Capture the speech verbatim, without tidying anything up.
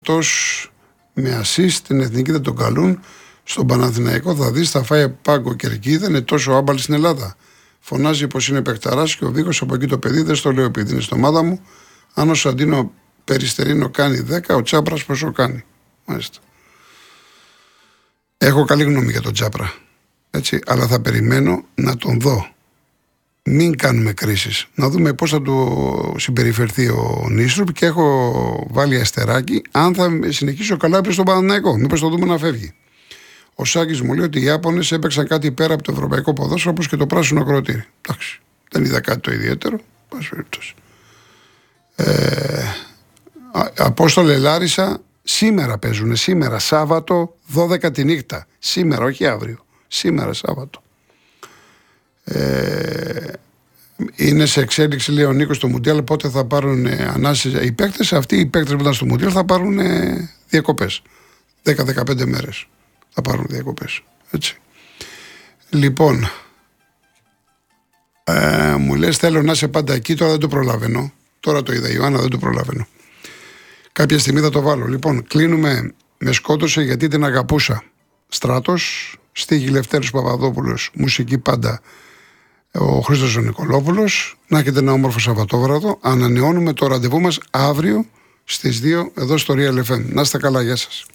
Τόσο με assist την εθνική δεν τον καλούν. Στον Παναθηναϊκό θα δεις, θα φάει πάγκο κερκίδα, είναι τόσο άμπαλη στην Ελλάδα. Φωνάζει πως είναι παιχταράς και ο Βίκος από εκεί το παιδί, δεν στο λέω επειδή είναι στην ομάδα μου. Αν ο Σαντίνο Περιστερίνο κάνει δέκα, ο Τσάπρας πόσο κάνει. Μάλιστα. Έχω καλή γνώμη για τον Τσάπρα. Έτσι, αλλά θα περιμένω να τον δω. Μην κάνουμε κρίσεις. Να δούμε πώς θα του συμπεριφερθεί ο Νίστρουπ και έχω βάλει αστεράκι αν θα συνεχίσει ο Καλάπρης στον Παναθηναϊκό. Μήπως το δούμε να φεύγει. Ο Σάκης μου λέει ότι οι Ιάπωνες έπαιξαν κάτι πέρα από το ευρωπαϊκό ποδόσφαιρο, όπως και το πράσινο ακροτήρι. Εντάξει. Δεν είδα κάτι το ιδιαίτερο. Πάση περιπτώσει. Ε, Απόστολε Λάρισα, σήμερα παίζουν. Σήμερα, Σάββατο, δώδεκα τη νύχτα. Σήμερα, όχι αύριο. Σήμερα, Σάββατο. Ε, είναι σε εξέλιξη, λέει ο Νίκος, στο Μουντιάλ. Πότε θα πάρουν ε, ανάσες οι παίκτες. Αυτοί οι παίκτες που ήταν στο Μουντιάλ θα πάρουν ε, διακοπές. δέκα με δεκαπέντε μέρες θα πάρουν διακοπές. Έτσι. Λοιπόν, ε, μου λες θέλω να είσαι πάντα εκεί. Τώρα δεν το προλαβαίνω. Τώρα το είδα η Ιωάννα, δεν το προλαβαίνω. Κάποια στιγμή θα το βάλω. Λοιπόν, κλείνουμε. Με σκότωσε γιατί την αγαπούσα. Στράτος, στίχη Λευτέρης Παπαδόπουλος, μουσική πάντα ο Χρήστος ο Νικολόπουλος. Να έχετε ένα όμορφο Σαββατόβραδο. Ανανεώνουμε το ραντεβού μας αύριο στις δύο εδώ στο Real εφ εμ. Να είστε καλά, γεια σας.